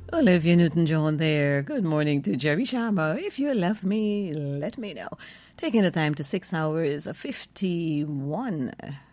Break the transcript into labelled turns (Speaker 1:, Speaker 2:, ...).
Speaker 1: Olivia Newton-John there. Good morning to Jerry Sharma. If you love me, let me know. Taking the time to 6 hours, 51